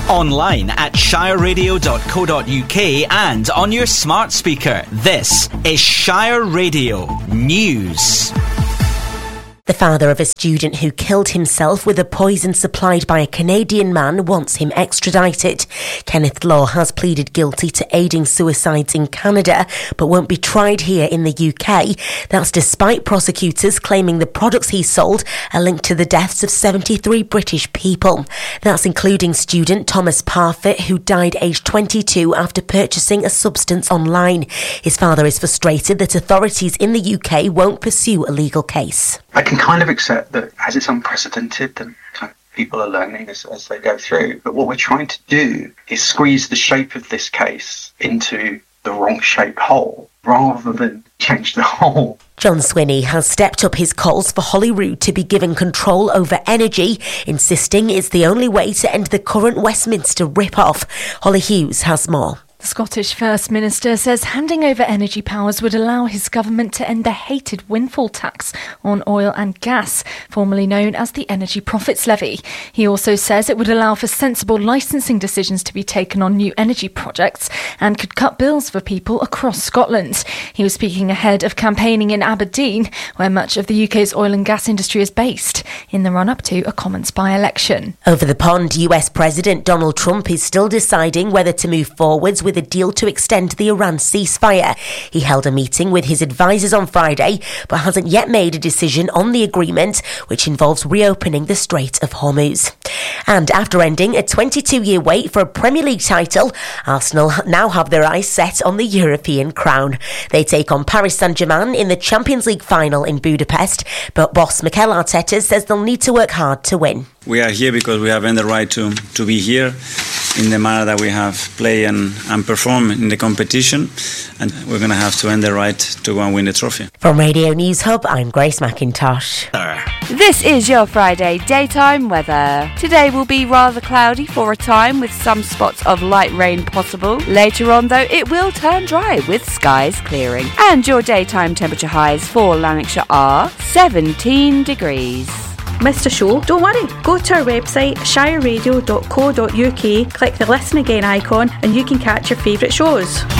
Online at shireradio.co.uk and on your smart speaker. This is Shire Radio News. The father of a student who killed himself with a poison supplied by a Canadian man wants him extradited. Kenneth Law has pleaded guilty to aiding suicides in Canada, but won't be tried here in the UK. That's despite prosecutors claiming the products he sold are linked to the deaths of 73 British people. That's including student Thomas Parfitt, who died aged 22 after purchasing a substance online. His father is frustrated that authorities in the UK won't pursue a legal case. I can kind of accept that as it's unprecedented, that kind of people are learning as they go through. But what we're trying to do is squeeze the shape of this case into the wrong shaped hole rather than change the hole. John Swinney has stepped up his calls for Holyrood to be given control over energy, insisting it's the only way to end the current Westminster rip-off. Holly Hughes has more. The Scottish First Minister says handing over energy powers would allow his government to end the hated windfall tax on oil and gas, formerly known as the Energy Profits Levy. He also says it would allow for sensible licensing decisions to be taken on new energy projects and could cut bills for people across Scotland. He was speaking ahead of campaigning in Aberdeen, where much of the UK's oil and gas industry is based, in the run-up to a Commons by-election. Over the pond, US President Donald Trump is still deciding whether to move forwards with a deal to extend the Iran ceasefire. He held a meeting with his advisers on Friday, but hasn't yet made a decision on the agreement, which involves reopening the Strait of Hormuz. And after ending a 22-year wait for a Premier League title, Arsenal now have their eyes set on the European crown. They take on Paris Saint-Germain in the Champions League final in Budapest, but boss Mikel Arteta says they'll need to work hard to win. We are here because we have earned the right to be here in the manner that we have played and performed in the competition, and we're going to have to earn the right to go and win the trophy. From Radio News Hub, I'm Grace McIntosh. This is your Friday daytime weather. Today will be rather cloudy for a time with some spots of light rain possible. Later on though, it will turn dry with skies clearing. And your daytime temperature highs for Lanarkshire are 17 degrees. Missed a show? Don't worry. Go to our website shireradio.co.uk, click the Listen Again icon and you can catch your favourite shows.